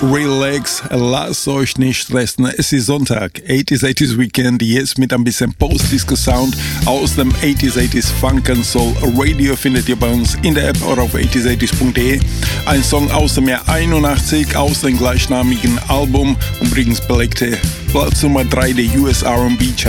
Relax, lasst euch nicht stressen, es ist Sonntag, 80s Weekend, jetzt mit ein bisschen Post-Disco-Sound aus dem 80s Funk and Soul Radio findet ihr bei uns in der App oder auf 80s80s.de. Ein Song aus dem Jahr 81, aus dem gleichnamigen Album, übrigens belegte Platz Nummer 3 der US R&B